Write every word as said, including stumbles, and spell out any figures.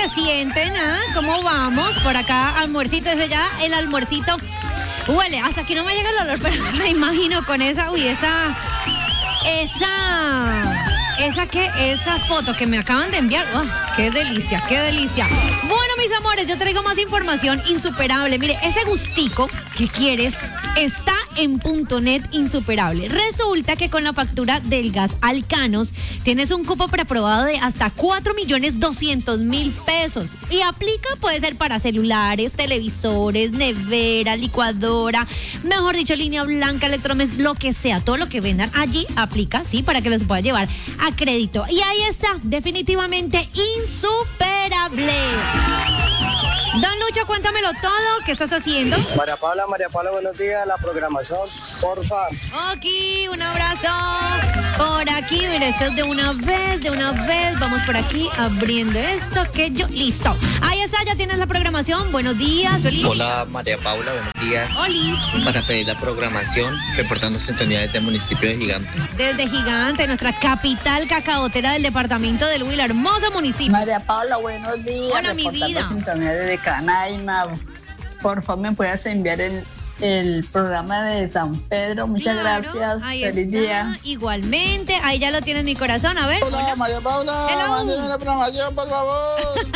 se sienten? ¿Ah? ¿Cómo vamos? Por acá, almuercito, desde ya el almuercito huele. Hasta aquí no me llega el olor, pero me imagino con esa, uy, esa, esa... Esa que, esa foto que me acaban de enviar, ¡oh, qué delicia, qué delicia! Bueno, mis amores, yo traigo más información insuperable. Mire, ese gustico que quieres está en punto net insuperable. Resulta que con la factura del gas Alcanos tienes un cupo preaprobado de hasta cuatro millones doscientos mil pesos. Y aplica, puede ser para celulares, televisores, nevera, licuadora, mejor dicho, línea blanca, electrodomésticos, lo que sea, todo lo que vendan allí aplica, sí, para que los pueda llevar a crédito. Y ahí está, definitivamente insuperable. Don Lucho, cuéntamelo todo. ¿Qué estás haciendo? María Paula, María Paula, buenos días. La programación, porfa. Ok, un abrazo. Por aquí, mire, eso de una vez, de una vez. Vamos por aquí abriendo esto que yo... Listo. Ahí está, ya tienes la programación. Buenos días, Oli. Hola, María Paula, buenos días. Oli. Para pedir la programación, reportando sintonía desde el municipio de Gigante. Desde Gigante, nuestra capital cacaotera del departamento del Huila, hermoso municipio. María Paula, buenos días. Hola, mi vida. Sintonía desde Canaima. Por favor, me puedes enviar el, el programa de San Pedro. Muchas Claro, gracias. ahí Feliz está, día. Igualmente, ahí ya lo tienes mi corazón. A ver. Hola, María Paula. Hello. Mándeme la programación, por favor.